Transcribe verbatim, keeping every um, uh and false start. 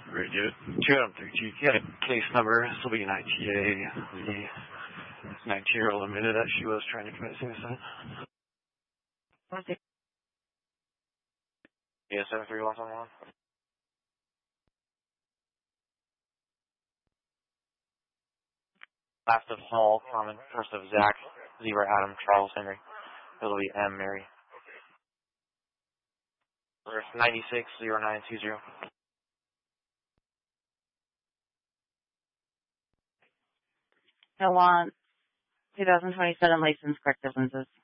Very good. two Adam three G. You got a case number. This will be an I T A. The nineteen-year-old admitted that she was trying to commit suicide. Okay. Yeah, seven three one seven one. Last of Hall, Common. First of Zach, Zebra, Adam, Charles, Henry. It'll be M, Mary. ninety-six zero nine two zero. I want two thousand twenty-seven license correct differences.